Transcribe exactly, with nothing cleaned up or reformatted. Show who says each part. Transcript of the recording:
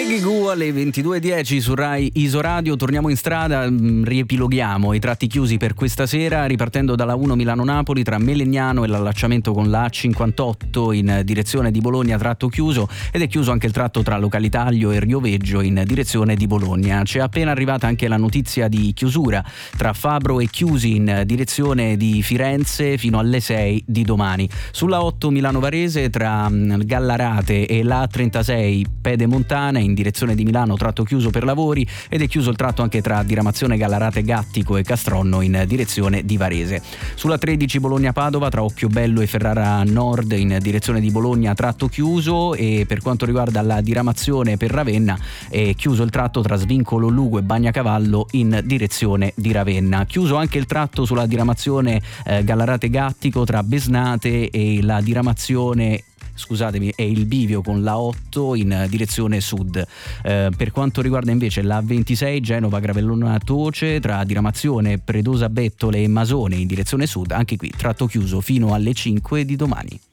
Speaker 1: Peggy Goo alle ventidue e dieci su Rai Isoradio. Torniamo in strada, riepiloghiamo i tratti chiusi per questa sera, ripartendo dalla uno Milano-Napoli tra Melegnano e l'allacciamento con la A cinquantotto in direzione di Bologna, tratto chiuso, ed è chiuso anche il tratto tra Localitaglio e Rioveggio in direzione di Bologna. C'è appena arrivata anche la notizia di chiusura tra Fabro e Chiusi in direzione di Firenze fino alle sei di domani. Sulla otto Milano-Varese tra Gallarate e la A trentasei Pedemontana in direzione di Milano, tratto chiuso per lavori, ed è chiuso il tratto anche tra diramazione Gallarate Gattico e Castronno in direzione di Varese. Sulla tredici Bologna-Padova tra Occhiobello e Ferrara Nord in direzione di Bologna, tratto chiuso, e per quanto riguarda la diramazione per Ravenna è chiuso il tratto tra Svincolo Lugo e Bagnacavallo in direzione di Ravenna. Chiuso anche il tratto sulla diramazione eh, Gallarate Gattico tra Besnate e la diramazione scusatemi, è il bivio con la otto in direzione sud. Eh, per quanto riguarda invece la ventisei Genova Gravellona Toce tra diramazione Predosa Bettole e Masone in direzione sud, anche qui tratto chiuso fino alle cinque di domani.